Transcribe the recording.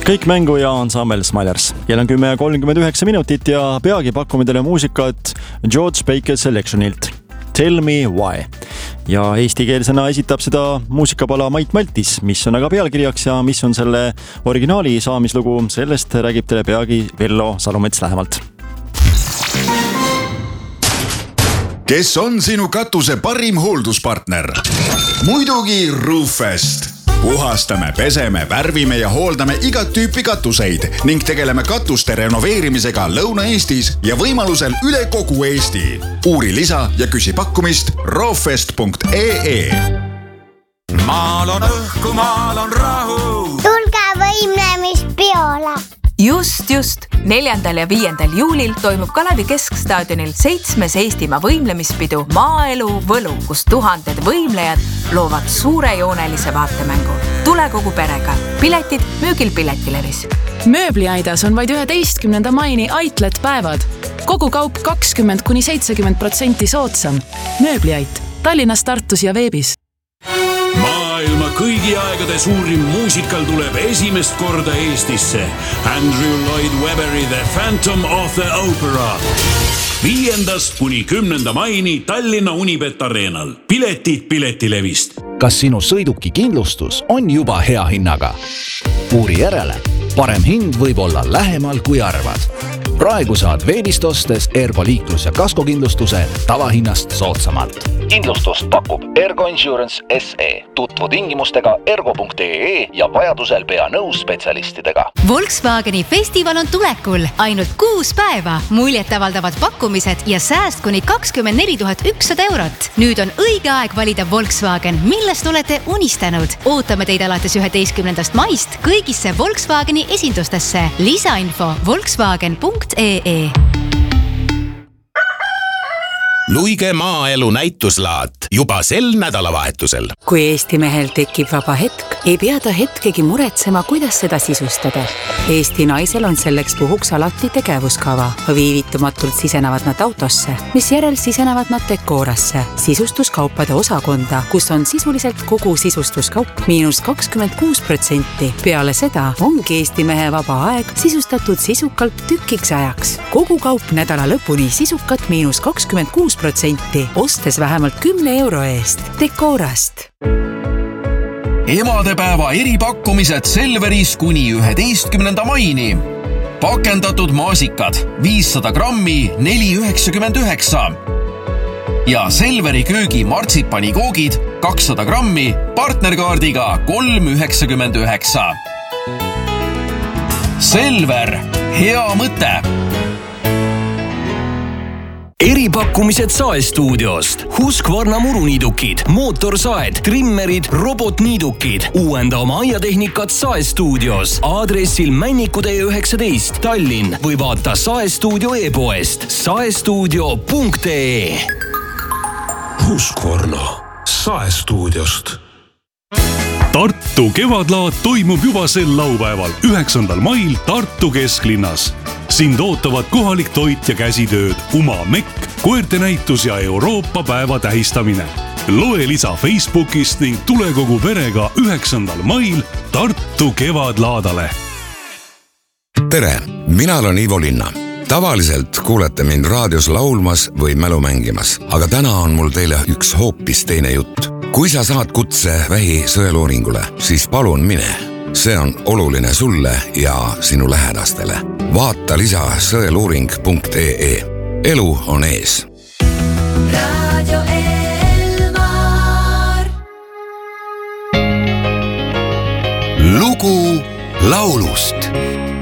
Kõik mängu ja ansambel Smilers. Kell on 10:39 minutit ja peagi pakume teile muusikat George Baker Selectionilt. Tell me why. Ja eestikeelsena esitab seda muusikapala Mait Maltis, mis on aga pealkirjaks ja mis on selle originaali saamislugu, sellest räägib teile peagi Vello Salumets lähemalt. Kes on sinu katuse parim hoolduspartner? Muidugi Roofest. Puhastame, peseme, värvime ja hooldame igat tüüpi katuseid ning tegeleme katuste renoveerimisega Lõuna-Eestis ja võimalusel üle kogu Eesti. Uuri lisa ja küsi pakkumist roofest.ee. Maal on õhku, maal on rahu. Tulge võimlemispeole. Just. 4. ja 5. juulil toimub Kalevi Keskstaadionil 7. Eestimaa võimlemispidu Maaelu Võlu, kus tuhanded võimlejad loovad suurejoonelise vaatemängu. Tule kogu perega. Piletid müügil Piletilevis. Mööbliaidas on vaid 11. maini Outlet päevad. Kogu kaup 20–70% soodsam. Mööbliait Tallinnas, Tartus ja veebis. Maailma kõigi aegade suurim muusikal tuleb esimest korda Eestisse. Andrew Lloyd Webberi The Phantom of the Opera. 5. kuni 10. maini Tallinna Unibet Arenal. Piletid Piletilevist. Kas sinu sõiduki kindlustus on juba hea hinnaga? Uuri järele. Parem hind võib olla lähemal kui arvad. Praegu saad veebist ostes Ergo liiklus- ja kaskokindlustuse tavahinnast soodsamalt. Kindlustust pakub Ergo Insurance SE. Tutvu tingimustega ergo.ee ja vajadusel pea nõus spetsialistidega. Volkswageni festival on tulekul. Ainult 6 päeva. Muljetavaldavad pakkumised ja sääst kuni 24 100 eurot. Nüüd on õige aeg valida Volkswagen, millest olete unistanud. Ootame teid alates 11. maist kõigisse Volkswageni esindustesse. Lisainfo volkswagen.ee. Luige maaelu näituslaat juba sel nädalavahetusel. Kui Eesti mehel tekib vaba hetk, ei pea ta hetkegi muretsema, kuidas seda sisustada. Eesti naisel on selleks puhuks alati tegevuskava. Viivitumatult sisenevad nad autosse, mis järel sisenevad nad dekoorasse, sisustuskaupade osakonda, kus on sisuliselt kogu sisustuskaup -26%. Peale seda ongi Eesti mehe vaba aeg sisustatud sisukalt tükiks ajaks. Kogu kaup nädala lõpuni sisukat -26%, ostes vähemalt 10 euro eest. Dekoorast. Emadepäeva eripakkumised Selveris kuni 11. maini. Pakendatud maasikad 500 grammi 4,99. Ja Selveri köögi martsipanikoogid 200 grammi partnerkaardiga 3,99. Selver, hea mõte! Eripakkumised Saestuudiost. Husqvarna muruniidukid, mootorsaed, trimmerid, robotniidukid. Uuenda oma aiatehnikat Saestuudios. Aadressil Männikutee 19 Tallinn või vaata Saestuudio e-poest saestuudio.ee. Husqvarna Saestuudiost. Tartu kevadlaat toimub juba sel laupäeval, 9. mail Tartu kesklinnas. Sind ootavad kohalik toit ja käsitööd, Uma Mekk, koerte näitus ja Euroopa päeva tähistamine. Loe lisa Facebookist ning tule kogu perega 9. mail Tartu kevadlaadale. Tere, mina olen Ivo Linna. Tavaliselt kuulete mind raadios laulmas või mälu mängimas, aga täna on mul teile üks hoopis teine jutt. Kui sa saad kutse vähi sõeluuringule, siis palun mine. See on oluline sulle ja sinu lähedastele. Vaata lisa sõeluuring.ee. Elu on ees. Radio Elmar. Lugu laulust.